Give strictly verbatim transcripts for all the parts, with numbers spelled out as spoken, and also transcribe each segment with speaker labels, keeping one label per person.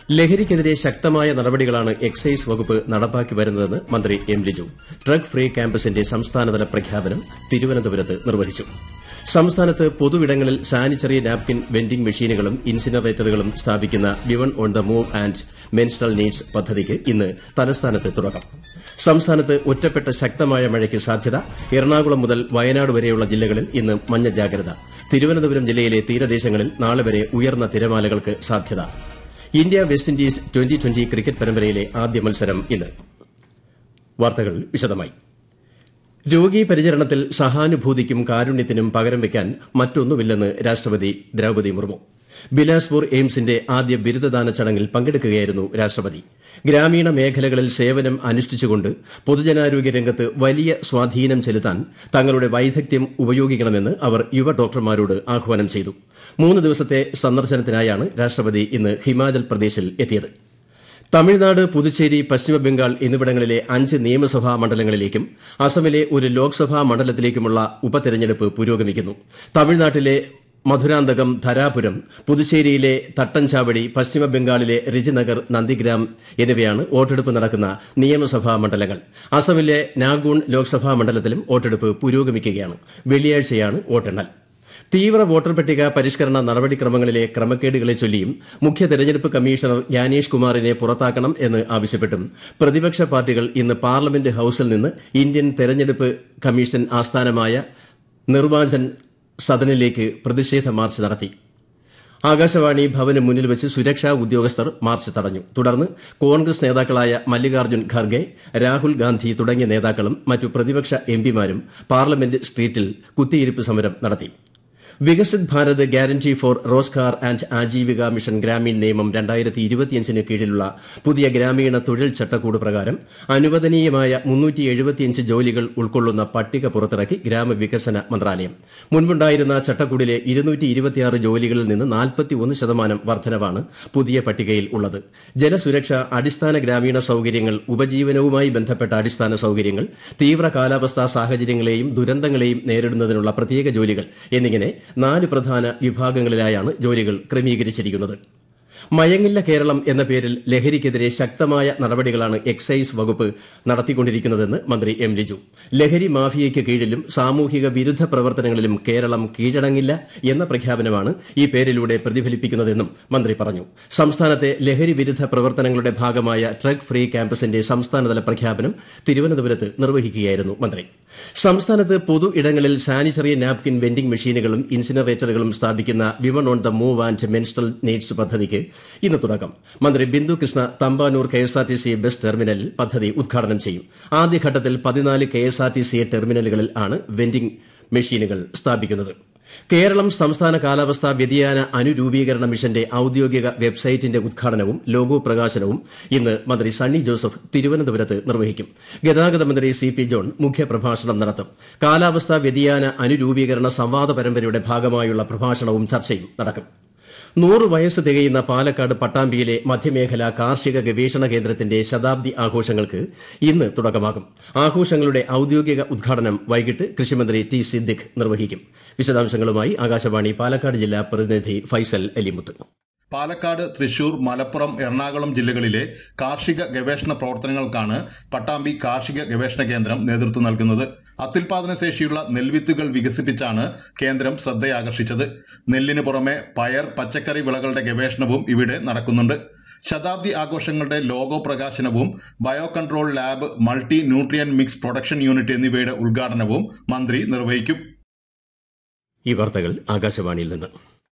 Speaker 1: ലഹരിക്കെതിരെ ശക്തമായ നടപടികളാണ് എക്സൈസ് വകുപ്പ് നടപ്പാക്കി വരുന്നതെന്ന് മന്ത്രി എം ലിജു ഡ്രഗ് ഫ്രീ ക്യാമ്പസിന്റെ സംസ്ഥാനതല പ്രഖ്യാപനം തിരുവനന്തപുരത്ത് നിർവഹിച്ചു. സംസ്ഥാനത്ത് പൊതുവിടങ്ങളിൽ സാനിറ്ററി നാപ്കിൻ വെൻഡിംഗ് മെഷീനുകളും ഇൻസിനറേറ്ററുകളും സ്ഥാപിക്കുന്ന women on the move and menstrual needs പദ്ധതിക്ക് ഇന്ന് തലസ്ഥാനത്ത് തുടക്കം. സംസ്ഥാനത്ത് ഒറ്റപ്പെട്ട ശക്തമായ മഴയ്ക്ക് സാധ്യത. എറണാകുളം മുതൽ വയനാട് വരെയുള്ള ജില്ലകളിൽ ഇന്ന് മഞ്ഞ ജാഗ്രത. തിരുവനന്തപുരം ജില്ലയിലെ തീരദേശങ്ങളിൽ നാളെ വരെ ഉയർന്ന തിരമാലകൾക്ക് സാധ്യത. India west Indies twenty twenty cricket പരമ്പരയിലെ ആദ്യ മത്സരം ഇന്ന്. വാർത്തകൾ വിശദമായി. രോഗീ പരിചരണത്തിൽ സഹാനുഭൂതിക്കും കാരുണ്യത്തിനും പകരം വയ്ക്കാൻ മറ്റൊന്നുമില്ലെന്ന് രാഷ്ട്രപതി ദ്രൌപദി മുർമു. ബിലാസ്പൂർ എയിംസിന്റെ ആദ്യ ബിരുദദാന ചടങ്ങിൽ പങ്കെടുക്കുകയായിരുന്നു രാഷ്ട്രപതി. ഗ്രാമീണ മേഖലകളിൽ സേവനം അനുഷ്ഠിച്ചുകൊണ്ട് പൊതുജനാരോഗ്യ രംഗത്ത് വലിയ സ്വാധീനം ചെലുത്താൻ തങ്ങളുടെ വൈദഗ്ധ്യം ഉപയോഗിക്കണമെന്ന് അവർ യുവ ഡോക്ടർമാരോട് ആഹ്വാനം ചെയ്തു. മൂന്ന് ദിവസത്തെ സന്ദർശനത്തിനായാണ് രാഷ്ട്രപതി ഇന്ന് ഹിമാചൽ പ്രദേശിൽ എത്തിയത്. തമിഴ്നാട്, പുതുച്ചേരി, പശ്ചിമബംഗാൾ എന്നിവിടങ്ങളിലെ അഞ്ച് നിയമസഭാ മണ്ഡലങ്ങളിലേക്കും അസമിലെ ഒരു ലോക്സഭാ മണ്ഡലത്തിലേക്കുമുള്ള ഉപതെരഞ്ഞെടുപ്പ് പുരോഗമിക്കുന്നു. തമിഴ്നാട്ടിലെ മധുരാന്തകം, ധരാപുരം, പുതുച്ചേരിയിലെ തട്ടഞ്ചാവടി, പശ്ചിമബംഗാളിലെ റിജിനഗർ, നന്ദിഗ്രാം എന്നിവയാണ് വോട്ടെടുപ്പ് നടക്കുന്ന നിയമസഭാ മണ്ഡലങ്ങൾ. അസമിലെ നാഗൂൺ ലോക്സഭാ മണ്ഡലത്തിലും വോട്ടെടുപ്പ് പുരോഗമിക്കുകയാണ്. വെള്ളിയാഴ്ചയാണ് വോട്ടെണ്ണൽ. തീവ്ര വോട്ടർ പട്ടിക പരിഷ്കരണ നടപടിക്രമങ്ങളിലെ ക്രമക്കേടുകളെ ചൊല്ലിയും മുഖ്യ തെരഞ്ഞെടുപ്പ് കമ്മീഷണർ ജ്ഞാനേഷ് കുമാറിനെ പുറത്താക്കണം എന്ന് ആവശ്യപ്പെട്ടും പ്രതിപക്ഷ പാർട്ടികൾ ഇന്ന് പാർലമെന്റ് ഹൌസിൽ നിന്ന് ഇന്ത്യൻ തെരഞ്ഞെടുപ്പ് കമ്മീഷൻ ആസ്ഥാനമായ നിർവാചൻ സദനിലേക്ക് പ്രതിഷേധ മാർച്ച് നടത്തി. ആകാശവാണി ഭവന് മുന്നിൽ വെച്ച് സുരക്ഷാ ഉദ്യോഗസ്ഥർ മാർച്ച് തടഞ്ഞു. തുടർന്ന് കോൺഗ്രസ് നേതാക്കളായ മല്ലികാർജ്ജുൻ ഖർഗെ, രാഹുൽ ഗാന്ധി തുടങ്ങിയ നേതാക്കളും മറ്റു പ്രതിപക്ഷ എംപിമാരും പാർലമെന്റ് സ്ട്രീറ്റിൽ കുത്തിയിരിപ്പ് സമരം നടത്തി. Viksit Bharat guarantee four Rozgar and Aajeevika mission Gramin നിയമം രണ്ടായിരത്തി ഇരുപത്തിയഞ്ചിന് കീഴിലുള്ള പുതിയ ഗ്രാമീണ തൊഴിൽ ചട്ടക്കൂട് പ്രകാരം അനുവദനീയമായ മുന്നൂറ്റി എഴുപത്തിയഞ്ച് ജോലികൾ ഉൾക്കൊള്ളുന്ന പട്ടിക പുറത്തിറക്കി ഗ്രാമവികസന മന്ത്രാലയം. മുൻപുണ്ടായിരുന്ന ചട്ടക്കൂടിലെ ഇരുന്നൂറ്റി ഇരുപത്തിയാറ് ജോലികളിൽ നിന്ന് നാൽപ്പത്തിയൊന്ന് ശതമാനം വർധനവാണ് പുതിയ പട്ടികയിൽ ഉള്ളത്. ജലസുരക്ഷ, അടിസ്ഥാന ഗ്രാമീണ സൌകര്യങ്ങൾ, ഉപജീവനവുമായി ബന്ധപ്പെട്ട അടിസ്ഥാന സൌകര്യങ്ങൾ, തീവ്ര കാലാവസ്ഥാ സാഹചര്യങ്ങളെയും ദുരന്തങ്ങളെയും നേരിടുന്നതിനുള്ള പ്രത്യേക ജോലികൾ എന്നിങ്ങനെ നാല് പ്രധാന വിഭാഗങ്ങളിലായാണ് ജോലികൾ ക്രമീകരിച്ചിരിക്കുന്നത്. മയങ്ങില്ല കേരളം എന്ന പേരിൽ ലഹരിക്കെതിരെ ശക്തമായ നടപടികളാണ് എക്സൈസ് വകുപ്പ് നടത്തിക്കൊണ്ടിരിക്കുന്നതെന്ന് മന്ത്രി എം ലിജു. ലഹരി മാഫിയയ്ക്ക് കീഴിലും സാമൂഹിക വിരുദ്ധ പ്രവർത്തനങ്ങളിലും കേരളം കീഴടങ്ങില്ല എന്ന പ്രഖ്യാപനമാണ് ഈ പേരിലൂടെ പ്രതിഫലിപ്പിക്കുന്നതെന്നും മന്ത്രി പറഞ്ഞു. സംസ്ഥാനത്തെ ലഹരി വിരുദ്ധ പ്രവർത്തനങ്ങളുടെ ഭാഗമായ ഡ്രഗ് ഫ്രീ ക്യാമ്പസിന്റെ സംസ്ഥാനതല പ്രഖ്യാപനം തിരുവനന്തപുരത്ത് നിർവഹിക്കുകയായിരുന്നു മന്ത്രി. സംസ്ഥാനത്ത് പൊതു ഇടങ്ങളിൽ സാനിറ്ററി നാപ്കിൻ വെൻഡിംഗ് മെഷീനുകളും ഇൻസിനറേറ്ററുകളും സ്ഥാപിക്കുന്ന women on the move and menstrual needs പദ്ധതിക്ക് ഇന്ന് തുടക്കം. മന്ത്രി ബിന്ദു കൃഷ്ണ തമ്പാനൂർ കെഎസ്ആർടിസി ബസ് ടെർമിനലിൽ പദ്ധതി ഉദ്ഘാടനം ചെയ്യും. ആദ്യഘട്ടത്തിൽ പതിനാല് കെഎസ്ആർടിസി ടെർമിനലുകളിൽ ആണ് വെൻഡിംഗ് മെഷീനുകൾ സ്ഥാപിക്കുന്നത്. കേരളം സംസ്ഥാന കാലാവസ്ഥാ വ്യതിയാന അനുരൂപീകരണ മിഷന്റെ ഔദ്യോഗിക വെബ്സൈറ്റിന്റെ ഉദ്ഘാടനവും ലോഗോ പ്രകാശനവും ഇന്ന് മന്ത്രി സണ്ണി ജോസഫ് തിരുവനന്തപുരത്ത് നിർവഹിക്കും. ഗതാഗത മന്ത്രി സി പി ജോൺ മുഖ്യപ്രഭാഷണം നടത്തും. കാലാവസ്ഥാ വ്യതിയാന അനുരൂപീകരണ സംവാദ പരമ്പരയുടെ ഭാഗമായുള്ള പ്രഭാഷണവും ചർച്ചയും നടക്കും. നൂറ് വയസ്സ് തികയുന്ന പാലക്കാട് പട്ടാമ്പിയിലെ മധ്യമേഖലാ കാർഷിക ഗവേഷണ കേന്ദ്രത്തിന്റെ ശതാബ്ദി ആഘോഷങ്ങൾക്ക് ഇന്ന് തുടക്കമാകും. ആഘോഷങ്ങളുടെ ഔദ്യോഗിക ഉദ്ഘാടനം വൈകിട്ട് കൃഷിമന്ത്രി ടി സിദ്ദിഖ് നിർവഹിക്കും. വിശദാംശങ്ങളുമായി ആകാശവാണി പാലക്കാട് ജില്ലാ പ്രതിനിധി ഫൈസൽ അലിമുത്ത്.
Speaker 2: പാലക്കാട്, തൃശൂർ, മലപ്പുറം, എറണാകുളം ജില്ലകളിലെ കാർഷിക ഗവേഷണ പ്രവർത്തനങ്ങൾക്കാണ് പട്ടാമ്പി കാർഷിക ഗവേഷണ കേന്ദ്രം നേതൃത്വം നൽകുന്നത്. അത്യുൽപാദന ശേഷിയുള്ള നെൽവിത്തുകൾ വികസിപ്പിച്ചാണ് കേന്ദ്രം ശ്രദ്ധയാകർഷിച്ചത്. നെല്ലിന് പുറമെ പയർ, പച്ചക്കറി വിളകളുടെ ഗവേഷണവും ഇവിടെ നടക്കുന്നുണ്ട്. ശതാബ്ദി ആഘോഷങ്ങളുടെ ലോഗോ പ്രകാശനവും bio control lab, multi nutrient mix production unit എന്നിവയുടെ ഉദ്ഘാടനവും മന്ത്രി നിർവഹിക്കും.
Speaker 1: ഈ വാർത്തകൾ ആകാശവാണിയിൽ നിന്ന്.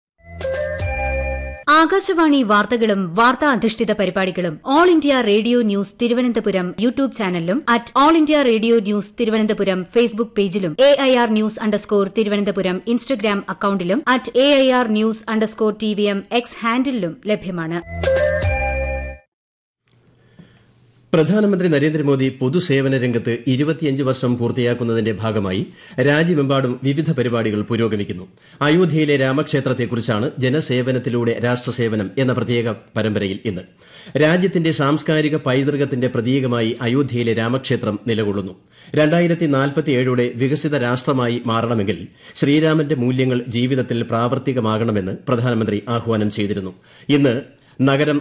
Speaker 3: ആകാശവാണി വാർത്തകളും വാർത്താ അധിഷ്ഠിത പരിപാടികളും all India radio news Thiruvananthapuram YouTube ചാനലിലും at all India radio news Thiruvananthapuram Facebook പേജിലും A I R news underscore Thiruvananthapuram Instagram അക്കൌണ്ടിലും at A I R news underscore T V M X ഹാൻഡിലും ലഭ്യമാണ്.
Speaker 1: പ്രധാനമന്ത്രി നരേന്ദ്രമോദി പൊതുസേവന രംഗത്ത് ഇരുപത്തിയഞ്ച് വർഷം പൂർത്തിയാക്കുന്നതിന്റെ ഭാഗമായി രാജ്യമെമ്പാടും വിവിധ പരിപാടികൾ പുരോഗമിക്കുന്നു. അയോധ്യയിലെ രാമക്ഷേത്രത്തെക്കുറിച്ചാണ് ജനസേവനത്തിലൂടെ രാഷ്ട്രസേവനം എന്ന പ്രത്യേക പരമ്പരയിൽ ഇന്ന്. രാജ്യത്തിന്റെ സാംസ്കാരിക പൈതൃകത്തിന്റെ പ്രതീകമായി അയോധ്യയിലെ രാമക്ഷേത്രം നിലകൊള്ളുന്നു. രണ്ടായിരത്തി നാൽപ്പത്തിയേഴോടെ വികസിത രാഷ്ട്രമായി മാറണമെങ്കിൽ ശ്രീരാമന്റെ മൂല്യങ്ങൾ ജീവിതത്തിൽ പ്രാവർത്തികമാകണമെന്ന് പ്രധാനമന്ത്രി ആഹ്വാനം ചെയ്തിരുന്നു. ഇന്ന് നഗരം